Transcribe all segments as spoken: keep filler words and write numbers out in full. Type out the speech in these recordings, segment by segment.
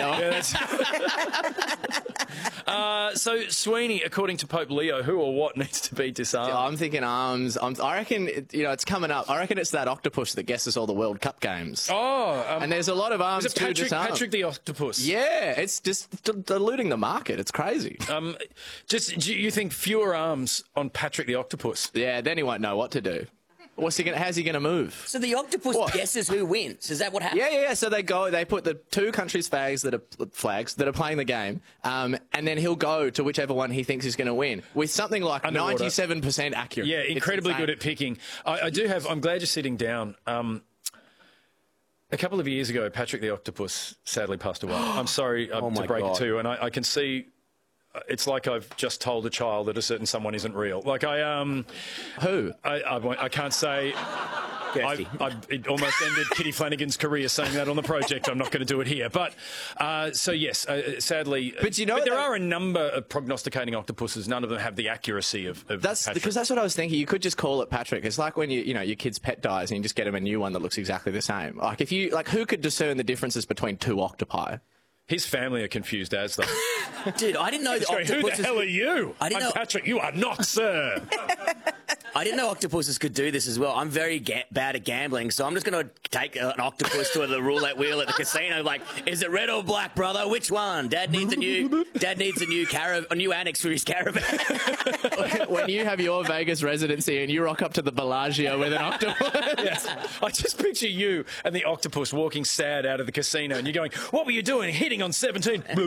Yeah, that's... uh, so, Sweeney, according to Pope Leo, who or what needs to be disarmed? I'm thinking arms. I'm, I reckon, it, you know, it's coming up. I reckon it's that octopus that guesses all the World Cup games. Oh. Um, and there's a lot of arms is it Patrick, to disarm. Patrick the octopus? Yeah, it's just d- diluting the market. It's crazy. Um, just, do you think fewer arms on Patrick the octopus? Yeah, then he won't know what to do. What's he gonna? How's he going to move? So the octopus what? guesses who wins. Is that what happens? Yeah, yeah, yeah. So they go. They put the two countries' flags that are flags that are playing the game, um, and then he'll go to whichever one he thinks is going to win with something like ninety-seven percent accurate. Yeah, incredibly good at picking. I, I do have. I'm glad you're sitting down. Um, a couple of years ago, Patrick the octopus sadly passed away. I'm sorry uh, oh to break God. it to you, and I, I can see. It's like I've just told a child that a certain someone isn't real. Like I um, who I I, won't, I can't say. I, I, it almost ended Kitty Flanagan's career saying that on the project. I'm not going to do it here. But uh, so yes, uh, sadly. But you know, but there that, are a number of prognosticating octopuses. None of them have the accuracy of. of that's Patrick. because that's what I was thinking. You could just call it Patrick. It's like when you you know your kid's pet dies and you just get him a new one that looks exactly the same. Like if you like, who could discern the differences between two octopi? His family are confused as though. Dude, I didn't know the octopuses... Who the hell are you? I didn't I'm know... Patrick, you are not, sir. I didn't know octopuses could do this as well. I'm very ga bad at gambling, so I'm just going to take an octopus to the roulette wheel at the casino. Like, is it red or black, brother? Which one? Dad needs a new. Dad needs a new caravan, a new annex for his caravan. When you have your Vegas residency and you rock up to the Bellagio with an octopus. Yes. I just picture you and the octopus walking sad out of the casino, and you're going, "What were you doing? Hitting on seventeen." Oh,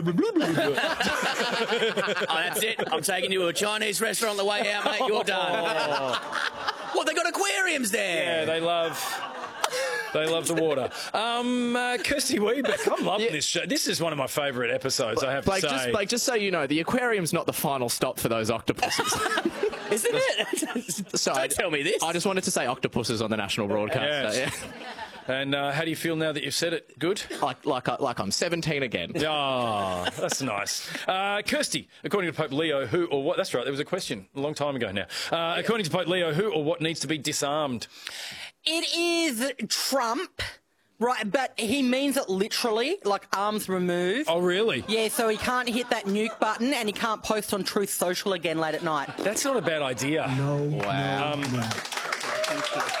that's it. I'm taking you to a Chinese restaurant on the way out, mate. You're done. Oh. What, they got aquariums there? Yeah, they love... They love the water. Um, uh, Kirsty Weber, I'm loving yeah. this show. This is one of my favourite episodes, I have Blake, to say. Just, Blake, just so you know, the aquarium's not the final stop for those octopuses. Isn't it? So Don't I, tell me this. I just wanted to say octopuses on the national broadcast. Yes. So, yeah. And uh, how do you feel now that you've said it? Good? Like like, like I'm seventeen again. Oh, that's nice. Uh, Kirsty, according to Pope Leo, who or what... That's right, there was a question a long time ago now. Uh, according to Pope Leo, who or what needs to be disarmed? It is Trump, right? But he means it literally, like arms removed. Oh, really? Yeah, so he can't hit that nuke button and he can't post on Truth Social again late at night. That's not a bad idea. No, wow. Um, no. Thank you.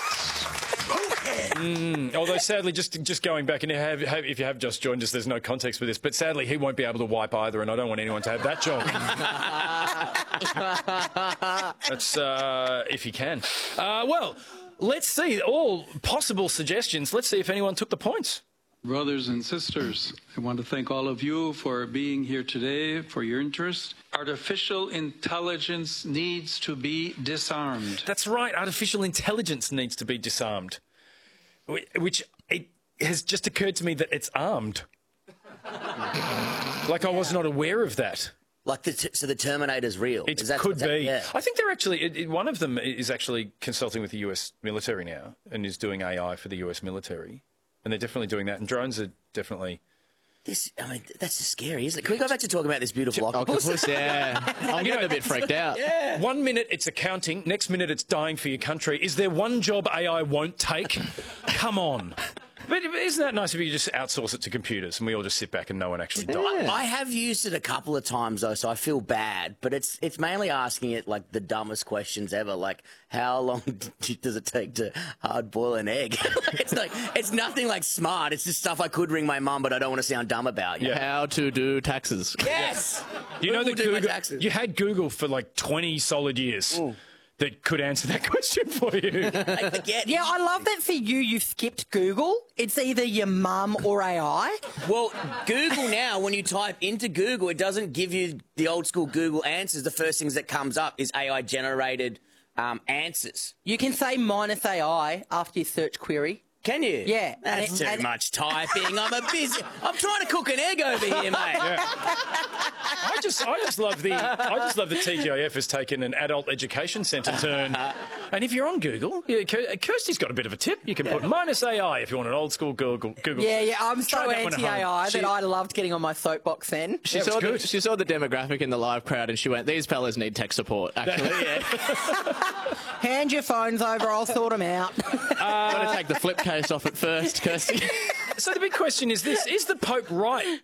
Mm, although sadly, just just going back, and have, have, if you have just joined us, there's no context for this, but sadly he won't be able to wipe either, and I don't want anyone to have that job. That's uh, if he can. Uh, well, let's see all possible suggestions. Let's see if anyone took the points. Brothers and sisters, I want to thank all of you for being here today, for your interest. Artificial intelligence needs to be disarmed. That's right. Artificial intelligence needs to be disarmed. Which it has just occurred to me that it's armed. Like I was not aware of that. Like the t so the Terminator's real. It Is that, could is that, be. Yeah. I think they're actually. It, it, one of them is actually consulting with the U S military now and is doing A I for the U S military, and they're definitely doing that. And drones are definitely. This, I mean, that's just scary, isn't it? Can we go back to talking about this beautiful octopus? Octopus, yeah. I'm getting a bit freaked out. Yeah. One minute it's accounting, next minute it's dying for your country. Is there one job A I won't take? Come on. But isn't that nice if you just outsource it to computers and we all just sit back and no one actually dies? I, I have used it a couple of times though, so I feel bad. But it's it's mainly asking it like the dumbest questions ever, like how long does it take to hard boil an egg? It's like it's nothing like smart. It's just stuff I could ring my mum, but I don't want to sound dumb about. You Yeah. know? How to do taxes. Yes. You know that do my Google, taxes. you had Google for like twenty solid years. Ooh. That could answer that question for you. I forget. Yeah, I love that for you, you skipped Google. It's either your mum or A I. Well, Google now, when you type into Google, it doesn't give you the old school Google answers. The first things that comes up is A I generated um, answers. You can say minus A I after your search query. Can you? Yeah. That's and, too and, much typing. I'm a busy. I'm trying to cook an egg over here, mate. Yeah. I just, I just love the, I just love that T G I F has taken an adult education centre turn. And if you're on Google, yeah, Kirsty's got a bit of a tip. You can put minus A I if you want an old school Google. Google. Yeah, yeah. I'm so that one at anti-A I home. that She- I loved getting on my soapbox then. She, Yeah, it was saw the, good. she saw the demographic in the live crowd and she went, these fellas need tech support, actually. Yeah. Hand your phones over, I'll sort them out. Got to take the flip case off at first, Kirsty. So the big question is this: is the Pope right